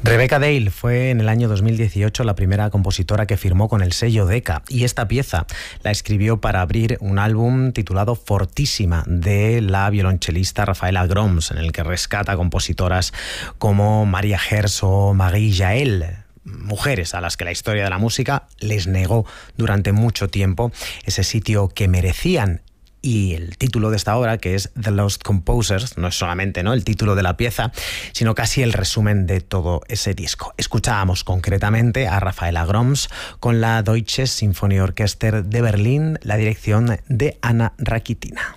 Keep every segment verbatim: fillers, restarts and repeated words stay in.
Rebecca Dale fue en el año dos mil dieciocho la primera compositora que firmó con el sello Decca, y esta pieza la escribió para abrir un álbum titulado Fortísima de la violonchelista Rafaela Groms, en el que rescata compositoras como Maria Herz o Marie Jael, mujeres a las que la historia de la música les negó durante mucho tiempo ese sitio que merecían. Y el título de esta obra, que es The Lost Composers, no es solamente, ¿no?, el título de la pieza, sino casi el resumen de todo ese disco. Escuchábamos concretamente a Rafaela Groms con la Deutsches Sinfonieorchester de Berlín, la dirección de Anna Rakitina.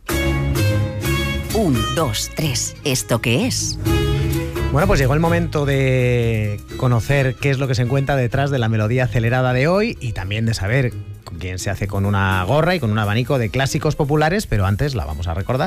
Un, dos, tres. ¿Esto qué es? Bueno, pues llegó el momento de conocer qué es lo que se encuentra detrás de la melodía acelerada de hoy, y también de saber con quién se hace con una gorra y con un abanico de clásicos populares, pero antes la vamos a recordar.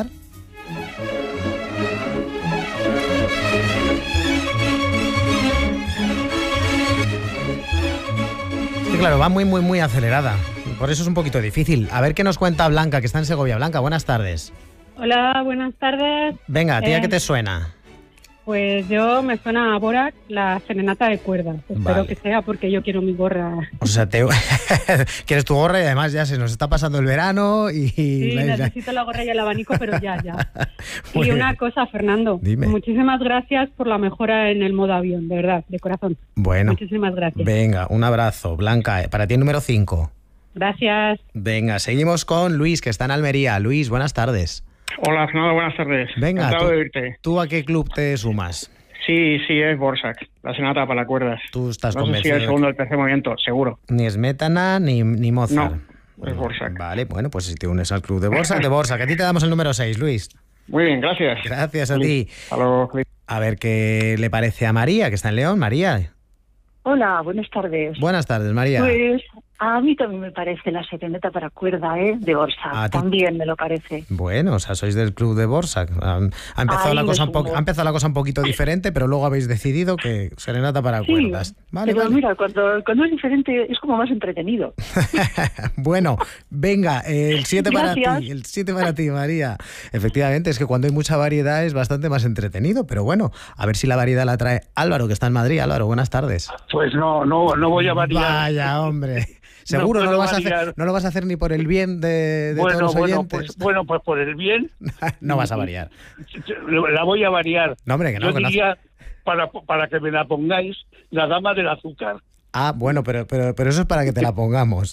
Sí, claro, va muy, muy, muy acelerada. Por eso es un poquito difícil. A ver qué nos cuenta Blanca, que está en Segovia. Blanca, buenas tardes. Hola, buenas tardes. Venga, tía, eh... ¿qué te suena? Pues yo me suena a Borat, la serenata de cuerdas. Espero Vale. que sea, porque yo quiero mi gorra. O sea, te... quieres tu gorra, y además ya se nos está pasando el verano y... Sí, la- necesito la gorra y el abanico, pero ya, ya. Muy Y una bien. cosa, Fernando. Dime. Muchísimas gracias por la mejora en el modo avión, de verdad, de corazón. Bueno, Muchísimas gracias. venga, un abrazo. Blanca, eh, para ti el número cinco. Gracias. Venga, seguimos con Luis, que está en Almería. Luis, buenas tardes. Hola, Fernando, buenas tardes. Venga, Encantado tú, de oírte. ¿tú a qué club te sumas? Sí, sí, es Borsak, la sonata para cuerdas. Tú estás No sé si convencido el de segundo o el tercer movimiento, seguro. Ni Smetana ni, ni Mozart. No, es Borsak. Vale, bueno, pues si te unes al club de Borsak, de Borsak. A ti te damos el número seis, Luis. Muy bien, gracias. Gracias a Feliz. ti. Hasta luego, feliz. A ver qué le parece a María, que está en León. María. Hola, buenas tardes. Buenas tardes, María. Pues a mí también me parece la serenata para cuerda, ¿eh? De ¿A Borsak. ti? También me lo parece. Bueno, o sea, sois del club de Borsak. Ha, ha empezado Ahí la me cosa un sumo. po- ha empezado la cosa un poquito diferente, pero luego habéis decidido que serenata para Sí, cuerdas. Vale, pero vale. mira, cuando, cuando es diferente es como más entretenido. Bueno, venga, el siete para Gracias. ti, el siete para ti, María. Efectivamente, es que cuando hay mucha variedad es bastante más entretenido, pero bueno, a ver si la variedad la trae Álvaro, que está en Madrid. Álvaro, buenas tardes. Pues no, no, no voy a variar. Vaya, hombre. Seguro no, puedo lo vas a hacer, variar. no lo vas a hacer ni por el bien de, de Bueno, todos los bueno, oyentes. pues, bueno, pues por el bien No vas a variar. la voy a variar. No, hombre, que no. Yo que no hace- diría, para, para que me la pongáis, la dama del azúcar. Ah, bueno, pero, pero, pero eso es para que te la pongamos.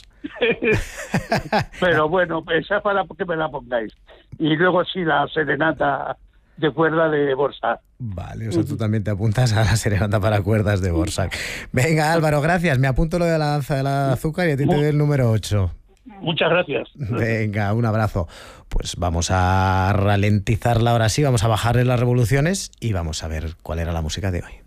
Pero bueno, esa es para que me la pongáis. Y luego sí, la serenata de cuerda de Borsak. Vale, o sea, tú también te apuntas a la serenata para cuerdas de Borsak. Venga, Álvaro, gracias. Me apunto lo de la danza del azúcar y a ti te doy el número ocho. Muchas gracias. Venga, un abrazo. Pues vamos a ralentizarla ahora sí, vamos a bajarle las revoluciones y vamos a ver cuál era la música de hoy.